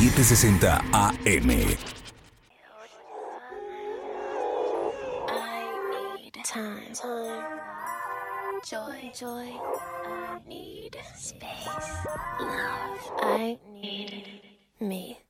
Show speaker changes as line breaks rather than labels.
760 AM.
Time, joy, I need space, love, I need me.